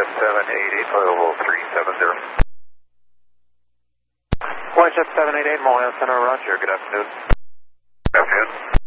Jet 788, level 370. Flight Jet 788, Montreal Center, roger. Good afternoon. Good afternoon.